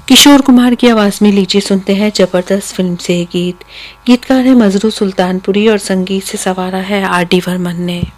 किशोर कुमार की आवाज में लीजिए सुनते हैं जबरदस्त फिल्म से ये गीत। गीतकार है मजरू सुल्तानपुरी और संगीत से संवारा है आर डी बर्मन ने।